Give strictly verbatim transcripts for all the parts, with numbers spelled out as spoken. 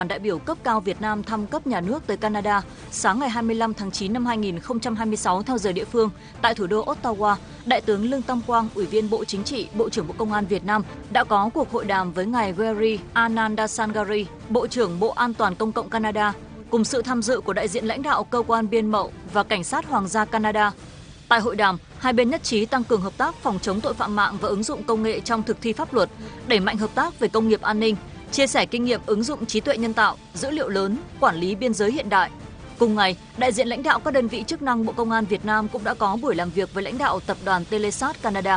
Đoàn đại biểu cấp cao Việt Nam thăm cấp nhà nước tới Canada sáng ngày hai mươi lăm tháng chín năm hai nghìn không trăm hai mươi sáu theo giờ địa phương tại thủ đô Ottawa, Đại tướng Lương Tam Quang, Ủy viên Bộ Chính trị, Bộ trưởng Bộ Công an Việt Nam đã có cuộc hội đàm với ngài Gary Anandasangari, Bộ trưởng Bộ An toàn Công cộng Canada, cùng sự tham dự của đại diện lãnh đạo cơ quan biên mậu và cảnh sát hoàng gia Canada. Tại hội đàm, hai bên nhất trí tăng cường hợp tác phòng chống tội phạm mạng và ứng dụng công nghệ trong thực thi pháp luật, đẩy mạnh hợp tác về công nghiệp an ninh, chia sẻ kinh nghiệm ứng dụng trí tuệ nhân tạo, dữ liệu lớn, quản lý biên giới hiện đại. Cùng ngày, đại diện lãnh đạo các đơn vị chức năng Bộ Công an Việt Nam cũng đã có buổi làm việc với lãnh đạo tập đoàn Telesat Canada.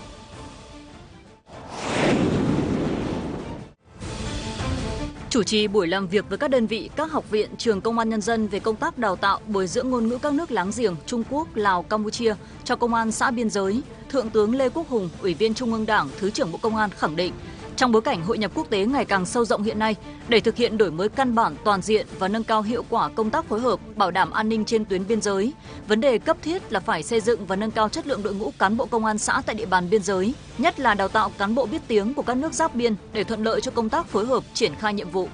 Chủ trì buổi làm việc với các đơn vị, các học viện, trường Công an Nhân dân về công tác đào tạo, bồi dưỡng ngôn ngữ các nước láng giềng Trung Quốc, Lào, Campuchia cho công an xã biên giới, Thượng tướng Lê Quốc Hùng, Ủy viên Trung ương Đảng, Thứ trưởng Bộ Công an khẳng định, trong bối cảnh hội nhập quốc tế ngày càng sâu rộng hiện nay, để thực hiện đổi mới căn bản toàn diện và nâng cao hiệu quả công tác phối hợp, bảo đảm an ninh trên tuyến biên giới, vấn đề cấp thiết là phải xây dựng và nâng cao chất lượng đội ngũ cán bộ công an xã tại địa bàn biên giới, nhất là đào tạo cán bộ biết tiếng của các nước giáp biên để thuận lợi cho công tác phối hợp triển khai nhiệm vụ.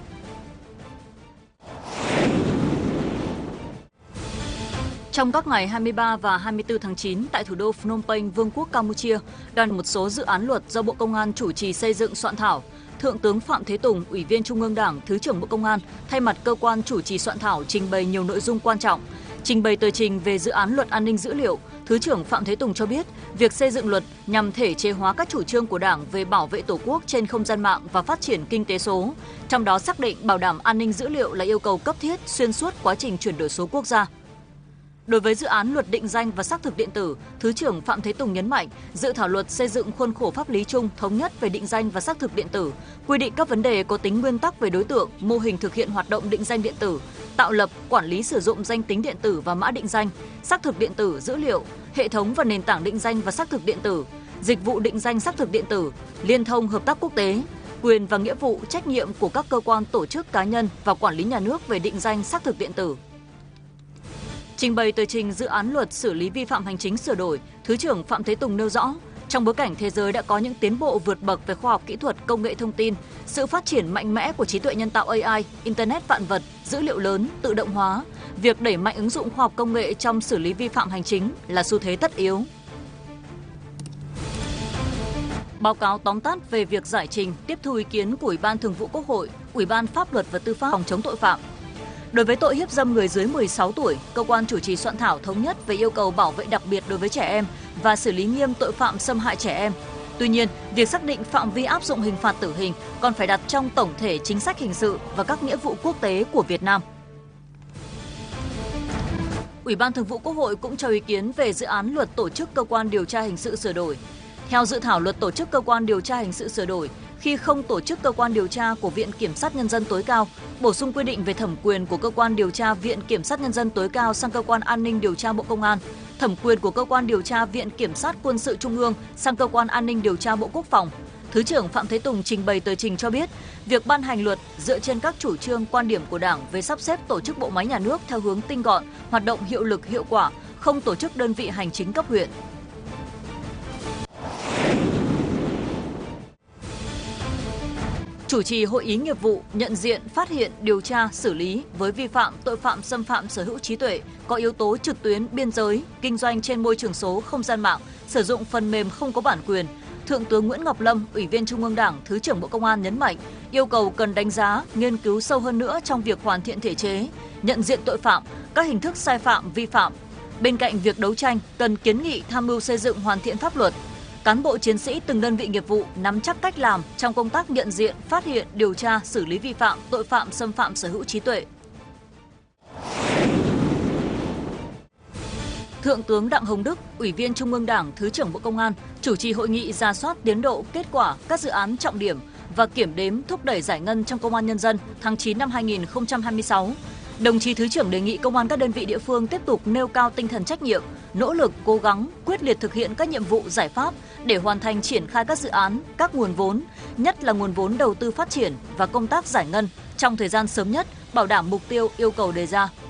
Trong các ngày hai mươi ba và hai mươi tư tháng chín tại thủ đô Phnom Penh, Vương quốc Campuchia, đoàn một số dự án luật do Bộ Công an chủ trì xây dựng soạn thảo. Thượng tướng Phạm Thế Tùng, Ủy viên Trung ương Đảng, Thứ trưởng Bộ Công an, thay mặt cơ quan chủ trì soạn thảo trình bày nhiều nội dung quan trọng. Trình bày tờ trình về dự án luật an ninh dữ liệu, Thứ trưởng Phạm Thế Tùng cho biết, việc xây dựng luật nhằm thể chế hóa các chủ trương của Đảng về bảo vệ Tổ quốc trên không gian mạng và phát triển kinh tế số, trong đó xác định bảo đảm an ninh dữ liệu là yêu cầu cấp thiết xuyên suốt quá trình chuyển đổi số quốc gia. Đối với dự án luật định danh và xác thực điện tử, Thứ trưởng Phạm Thế Tùng nhấn mạnh, dự thảo luật xây dựng khuôn khổ pháp lý chung thống nhất về định danh và xác thực điện tử, quy định các vấn đề có tính nguyên tắc về đối tượng, mô hình thực hiện hoạt động định danh điện tử, tạo lập, quản lý sử dụng danh tính điện tử và mã định danh, xác thực điện tử, dữ liệu, hệ thống và nền tảng định danh và xác thực điện tử, dịch vụ định danh xác thực điện tử, liên thông hợp tác quốc tế, quyền và nghĩa vụ, trách nhiệm của các cơ quan tổ chức cá nhân và quản lý nhà nước về định danh xác thực điện tử. Trình bày tờ trình dự án luật xử lý vi phạm hành chính sửa đổi, Thứ trưởng Phạm Thế Tùng nêu rõ, trong bối cảnh thế giới đã có những tiến bộ vượt bậc về khoa học kỹ thuật, công nghệ thông tin, sự phát triển mạnh mẽ của trí tuệ nhân tạo A I, Internet vạn vật, dữ liệu lớn, tự động hóa, việc đẩy mạnh ứng dụng khoa học công nghệ trong xử lý vi phạm hành chính là xu thế tất yếu. Báo cáo tóm tắt về việc giải trình, tiếp thu ý kiến của Ủy ban Thường vụ Quốc hội, Ủy ban Pháp luật và Tư pháp phòng chống tội phạm. Đối với tội hiếp dâm người dưới mười sáu tuổi, cơ quan chủ trì soạn thảo thống nhất về yêu cầu bảo vệ đặc biệt đối với trẻ em và xử lý nghiêm tội phạm xâm hại trẻ em. Tuy nhiên, việc xác định phạm vi áp dụng hình phạt tử hình còn phải đặt trong tổng thể chính sách hình sự và các nghĩa vụ quốc tế của Việt Nam. Ủy ban Thường vụ Quốc hội cũng cho ý kiến về dự án luật tổ chức cơ quan điều tra hình sự sửa đổi. Theo dự thảo luật tổ chức cơ quan điều tra hình sự sửa đổi, khi không tổ chức cơ quan điều tra của Viện Kiểm sát Nhân dân tối cao, bổ sung quy định về thẩm quyền của cơ quan điều tra Viện Kiểm sát Nhân dân tối cao sang cơ quan an ninh điều tra Bộ Công an, thẩm quyền của cơ quan điều tra Viện Kiểm sát Quân sự Trung ương sang cơ quan an ninh điều tra Bộ Quốc phòng. Thứ trưởng Phạm Thế Tùng trình bày tờ trình cho biết, việc ban hành luật dựa trên các chủ trương quan điểm của Đảng về sắp xếp tổ chức bộ máy nhà nước theo hướng tinh gọn, hoạt động hiệu lực hiệu quả, không tổ chức đơn vị hành chính cấp huyện. Chủ trì hội ý nghiệp vụ, nhận diện, phát hiện, điều tra, xử lý với vi phạm, tội phạm xâm phạm sở hữu trí tuệ, có yếu tố trực tuyến, biên giới, kinh doanh trên môi trường số, không gian mạng, sử dụng phần mềm không có bản quyền. Thượng tướng Nguyễn Ngọc Lâm, Ủy viên Trung ương Đảng, Thứ trưởng Bộ Công an nhấn mạnh, yêu cầu cần đánh giá, nghiên cứu sâu hơn nữa trong việc hoàn thiện thể chế, nhận diện tội phạm, các hình thức sai phạm, vi phạm. Bên cạnh việc đấu tranh, cần kiến nghị tham mưu xây dựng hoàn thiện pháp luật. Cán bộ chiến sĩ từng đơn vị nghiệp vụ nắm chắc cách làm trong công tác nhận diện, phát hiện, điều tra, xử lý vi phạm, tội phạm xâm phạm sở hữu trí tuệ. Thượng tướng Đặng Hồng Đức, Ủy viên Trung ương Đảng, Thứ trưởng Bộ Công an, chủ trì hội nghị rà soát tiến độ, kết quả các dự án trọng điểm và kiểm đếm thúc đẩy giải ngân trong Công an Nhân dân tháng chín năm hai nghìn không trăm hai mươi sáu. Đồng chí Thứ trưởng đề nghị công an các đơn vị địa phương tiếp tục nêu cao tinh thần trách nhiệm, nỗ lực, cố gắng, quyết liệt thực hiện các nhiệm vụ, giải pháp để hoàn thành triển khai các dự án, các nguồn vốn, nhất là nguồn vốn đầu tư phát triển và công tác giải ngân trong thời gian sớm nhất, bảo đảm mục tiêu yêu cầu đề ra.